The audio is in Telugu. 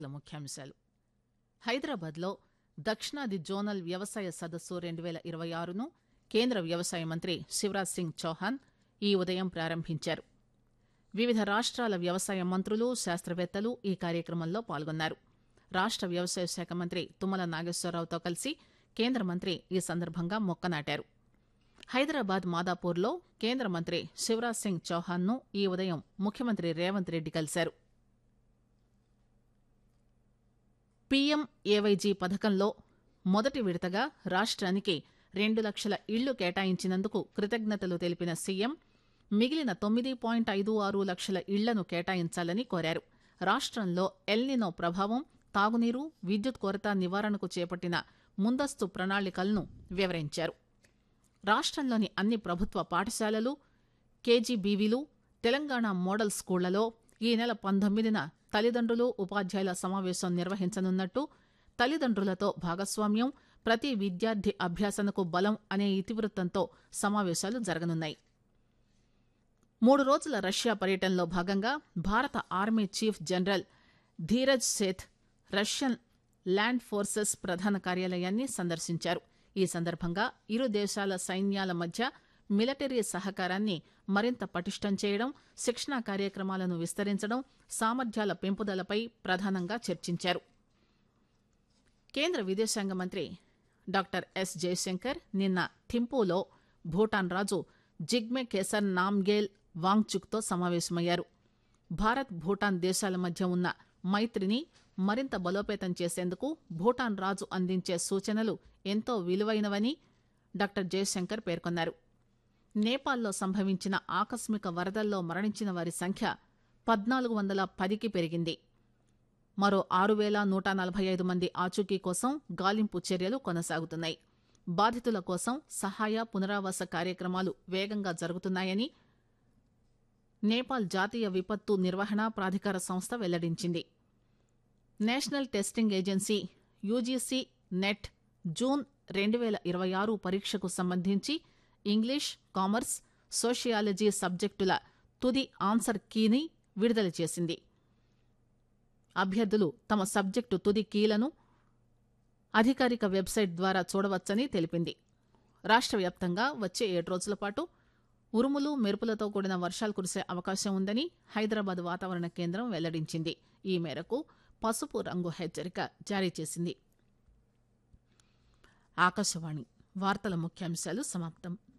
ముఖ్యాంశాలు. హైదరాబాద్లో దక్షిణాది జోనల్ వ్యవసాయ సదస్సు 2026ను కేంద్ర వ్యవసాయ మంత్రి శివరాజ్ సింగ్ చౌహాన్ ఈ ఉదయం ప్రారంభించారు. వివిధ రాష్ట్రాల వ్యవసాయ మంత్రులు, శాస్త్రవేత్తలు ఈ కార్యక్రమంలో పాల్గొన్నారు. రాష్ట్ర వ్యవసాయ శాఖ మంత్రి తుమ్మల నాగేశ్వరరావుతో కలిసి కేంద్ర మంత్రి ఈ సందర్భంగా మొక్క నాటారు. హైదరాబాద్ మాదాపూర్లో కేంద్ర మంత్రి శివరాజ్ సింగ్ చౌహాన్ను ఈ ఉదయం ముఖ్యమంత్రి రేవంత్ రెడ్డి కలిశారు. పీఎంఏవైజీ పథకంలో మొదటి విడతగా రాష్ట్రానికి 2 లక్షల ఇళ్లు కేటాయించినందుకు కృతజ్ఞతలు తెలిపిన సీఎం మిగిలిన 9.56 లక్షల ఇళ్లను కేటాయించాలని కోరారు. రాష్ట్రంలో ఎల్నినో ప్రభావం, తాగునీరు, విద్యుత్ కొరత నివారణకు చేపట్టిన ముందస్తు ప్రణాళికలను వివరించారు. రాష్ట్రంలోని అన్ని ప్రభుత్వ పాఠశాలలు, కేజీబీవీలు, తెలంగాణ మోడల్ స్కూళ్లలో ఈ నెల 19న తల్లిదండ్రులు, ఉపాధ్యాయుల సమావేశం నిర్వహించనున్నట్టు, తల్లిదండ్రులతో భాగస్వామ్యం, ప్రతి విద్యార్థి అభ్యాసనకు బలం అనే ఇతివృత్తంతో సమావేశాలు జరగనున్నాయి. 3 రోజుల రష్యా పర్యటనలో భాగంగా భారత army chief general Dheeraj Seth Russian land forces ప్రధాన కార్యాలయాన్ని సందర్శించారు. ఈ సందర్భంగా ఇరు దేశాల సైన్యాల మధ్య మిలిటరీ సహకారాన్ని మరింత పటిష్టం చేయడం, శిక్షణా కార్యక్రమాలను విస్తరించడం, సామర్థ్యాల పెంపుదలపై ప్రధానంగా చర్చించారు. కేంద్ర విదేశాంగ మంత్రి డాక్టర్ ఎస్ జయశంకర్ నిన్న థింపూలో భూటాన్ రాజు జిగ్మే కేసర్ నామ్గేల్ వాంగ్చుక్తో సమావేశమయ్యారు. భారత్, భూటాన్ దేశాల మధ్య ఉన్న మైత్రిని మరింత బలోపేతం చేసేందుకు భూటాన్ రాజు అందించే సూచనలు ఎంతో విలువైనవని డాక్టర్ జయశంకర్ పేర్కొన్నారు. నేపాల్లో సంభవించిన ఆకస్మిక వరదల్లో మరణించిన వారి సంఖ్య 1410కి పెరిగింది. మరో 6145 మంది ఆచూకీ కోసం గాలింపు చర్యలు కొనసాగుతున్నాయి. బాధితుల కోసం సహాయ, పునరావాస కార్యక్రమాలు వేగంగా జరుగుతున్నాయని నేపాల్ జాతీయ విపత్తు నిర్వహణ ప్రాధికార సంస్థ వెల్లడించింది. National testing agency UGC net June 2026 పరీక్షకు సంబంధించి ఇంగ్లీష్, కామర్స్, సోషియాలజీ సబ్జెక్టుల తుది ఆన్సర్ కీని విడుదల చేసింది. అభ్యర్థులు తమ సబ్జెక్టు తుది కీలను అధికారిక వెబ్సైట్ ద్వారా చూడవచ్చని తెలిపింది. రాష్ట్ర వ్యాప్తంగా వచ్చే 7 రోజుల పాటు ఉరుములు, మెరుపులతో కూడిన వర్షాలు కురిసే అవకాశం ఉందని హైదరాబాద్ వాతావరణ కేంద్రం వెల్లడించింది. ఈ మేరకు పసుపు రంగు హెచ్చరిక జారీ చేసింది. ఆకాశవాణి వార్తల ముఖ్యాంశాలు సమాప్తం.